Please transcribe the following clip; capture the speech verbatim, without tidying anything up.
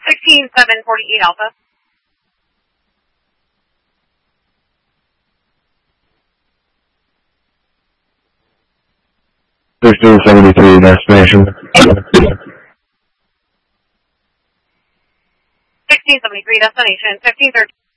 sixteen seven forty-eight Alpha. sixteen seventy-three destination. sixteen seventy-three destination, fifteen thirteen.